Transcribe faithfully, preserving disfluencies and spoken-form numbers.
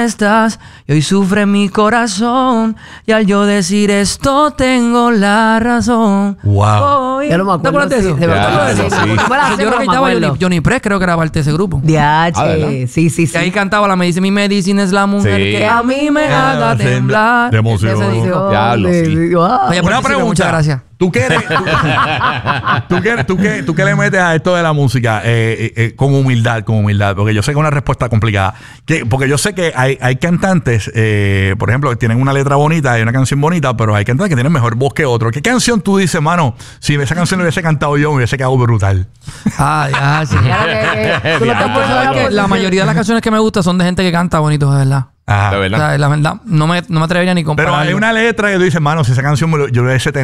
estás y hoy sufre mi corazón y al yo decir esto tengo la razón. Wow. Hoy... Ya no me acuerdo. ¿Te acuerdas de eso? De verdad, Ya, sí. eso sí. Me la sé, Yo creo pero que me estaba acuerdo. Johnny, Johnny Press, creo que era parte de ese grupo. Diache, Ah, ¿verdad? sí, sí, sí. Y ahí cantaba la medicina, mi medicina es la mujer Sí. que a mí me haga temblar. De emoción. Ese disco. Diablo, sí. Sí, wow. Oye, Una participe, pregunta. muchas gracias. ¿Tú qué, eres- tú, tú qué, tú qué- tú qué le metes a esto de la música eh, eh, eh, con humildad, con humildad? Porque yo sé que es una respuesta complicada. Que, porque yo sé que hay, hay cantantes, eh, por ejemplo, que tienen una letra bonita y una canción bonita, pero hay cantantes que tienen mejor voz que otros. ¿Qué canción tú dices, mano? Si esa canción la hubiese cantado yo, me hubiese quedado brutal. Ah, ya, sí. Claro que- que tú no te Diablo. puedes ¿Sabes dar qué? por- La mayoría de las canciones que me gustan son de gente que canta bonito, de verdad. Ajá. De O verdad. sea, la verdad, no me, no me atrevería ni a Pero comparar. hay una letra que tú dices, mano, si esa canción me lo- yo lo hubiese tenido.